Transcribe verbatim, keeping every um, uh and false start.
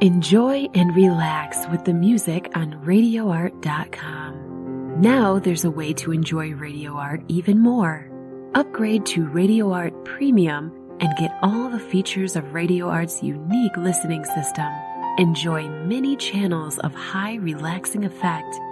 Enjoy and relax with the music on radio art dot com. Now there's a way to enjoy Radio Art even more. Upgrade to Radio Art Premium and get all the features of Radio Art's unique listening system. Enjoy many channels of high relaxing effect